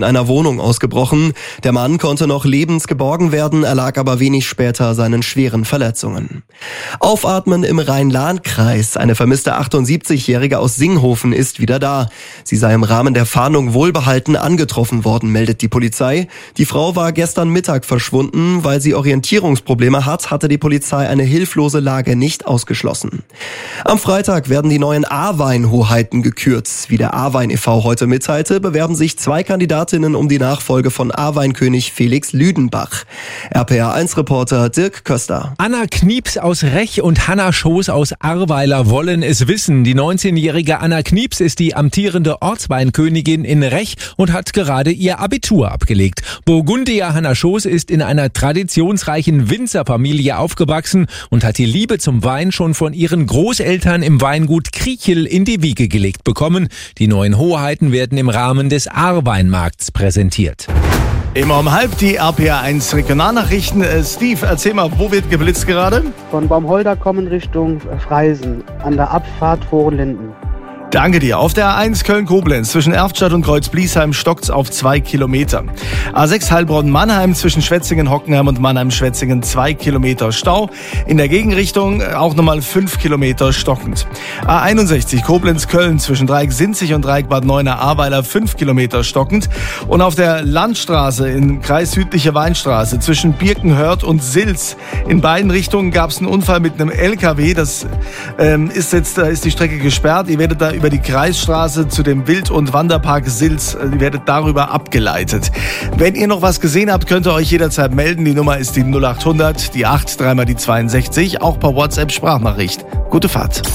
in einer Wohnung ausgebrochen. Der Mann konnte noch lebend geborgen werden, erlag aber wenig später seinen schweren Verletzungen. Aufatmen im Rhein-Lahn-Kreis. Eine vermisste 78-Jährige aus Singhofen ist wieder da. Sie sei im Rahmen der Fahndung wohlbehalten angetroffen worden, meldet die Polizei. Die Frau war gestern Mittag verschwunden. Weil sie Orientierungsprobleme hat, hatte die Polizei eine hilflose Lage nicht ausgeschlossen. Am Freitag werden die neuen A-Wein-Hoheiten gekürt. Wie der A-Wein e.V. heute mitteilte, bewerben sich 2 Kandidatinnen um die Nachfolge von A-Weinkönig Felix Lüdenbach. RPA1-Reporter Dirk Köster. Anna Knieps aus Rech und Hanna Schoß aus Ahrweiler wollen es wissen. Die 19-jährige Anna Knieps ist die amtierende Ortsweinkönigin in Rech und hat gerade ihr Abitur abgelegt. Burgundia Hanna Schoß ist in einer traditionsreichen Winzerfamilie aufgewachsen und hat die Liebe zum Wein schon von ihren Großeltern im Weingut Kriechel in die Wiege gelegt bekommen. Die neuen Hoheiten werden im Rahmen des Ahrweinmarkts präsentiert. Immer um halb die RPA1 Regionalnachrichten. Steve, erzähl mal, wo wird geblitzt gerade? Von Baumholder kommen Richtung Freisen an der Abfahrt Vorenlinden. Danke dir. Auf der A1 Köln-Koblenz zwischen Erftstadt und Kreuz-Bliesheim stockt's auf 2 Kilometer. A6 Heilbronn-Mannheim zwischen Schwetzingen-Hockenheim und Mannheim-Schwetzingen 2 Kilometer Stau. In der Gegenrichtung auch nochmal 5 Kilometer stockend. A61 Koblenz-Köln zwischen Dreieck-Sinzig und Dreieck-Bad Neuenahr-Ahrweiler 5 Kilometer stockend. Und auf der Landstraße in Kreis Südliche Weinstraße zwischen Birkenhörd und Silz in beiden Richtungen gab's einen Unfall mit einem LKW. Da ist die Strecke gesperrt. Ihr werdet da über die Kreisstraße zu dem Wild- und Wanderpark Silz. Ihr werdet darüber abgeleitet. Wenn ihr noch was gesehen habt, könnt ihr euch jederzeit melden. Die Nummer ist die 0800, die 8, dreimal die 62, auch per WhatsApp-Sprachnachricht. Gute Fahrt.